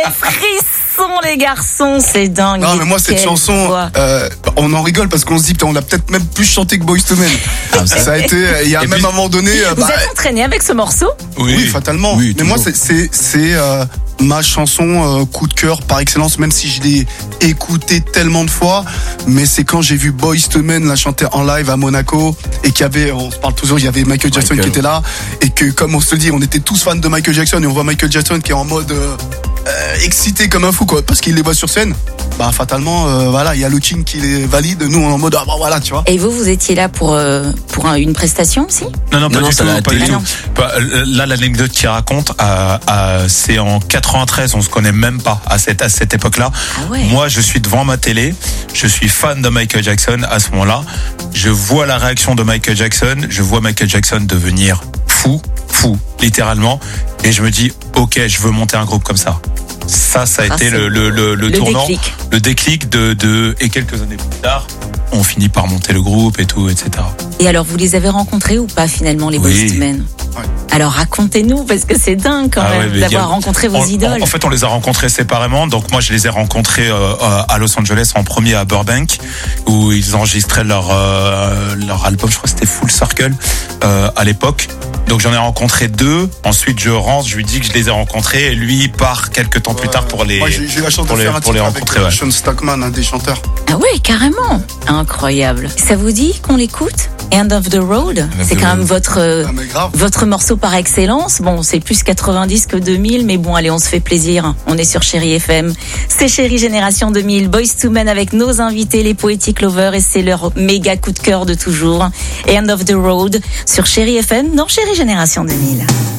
frissons les garçons, c'est dingue. Non mais moi cette chanson, on en rigole parce qu'on se dit putain, on l'a peut-être même plus chanté que Boyz II Men. Ça a été, il y a même un moment donné. Vous êtes entraîné avec ce morceau? Oui, fatalement. Oui, mais moi c'est ma chanson coup de cœur par excellence, même si je l'ai écoutée tellement de fois. Mais c'est quand j'ai vu Boyz II Men la chanter en live à Monaco et qu'il y avait, on se parle toujours, il y avait Michael Jackson qui était là et que comme on se dit, on était tous fans de Michael Jackson et on voit Michael Jackson qui est en mode excité comme un fou quoi, parce qu'il les voit sur scène. Bah fatalement, voilà, il y a le King qui les valide. Nous on est en mode ah bah voilà, tu vois. Et vous étiez là pour une prestation aussi? Non, pas du tout. Là, l'anecdote qu'il raconte, c'est en 93, on se connaît même pas à cette époque-là. Ah ouais. Moi, je suis devant ma télé, je suis fan de Michael Jackson à ce moment-là. Je vois la réaction de Michael Jackson, je vois Michael Jackson devenir fou, littéralement, et je me dis, ok, je veux monter un groupe comme ça. Ça a été le tournant, le déclic et quelques années plus tard, on finit par monter le groupe et tout, etc. Et alors, vous les avez rencontrés ou pas finalement, les Boyz II Men? Ouais. Alors racontez-nous, parce que c'est dingue quand même d'avoir rencontré vos idoles. En fait, on les a rencontrés séparément. Donc moi, je les ai rencontrés à Los Angeles, en premier à Burbank, où ils enregistraient leur album, je crois que c'était Full Circle à l'époque. Donc j'en ai rencontré 2. Ensuite, je rentre, je lui dis que je les ai rencontrés, et lui il part quelques temps plus tard pour les. Moi, j'ai eu la chance de faire un titre rencontrer avec Sean Stockman, un des chanteurs. Ah ouais, carrément. Incroyable. Ça vous dit qu'on l'écoute? End of the Road, c'est quand même votre morceau par excellence. Bon, c'est plus 90 que 2000, mais bon, allez, on se fait plaisir. On est sur Chérie FM. C'est Chérie Génération 2000, Boyz II Men avec nos invités, les Poetic Lovers, et c'est leur méga coup de cœur de toujours. Et End of the Road sur Chérie FM, dans Chérie Génération 2000.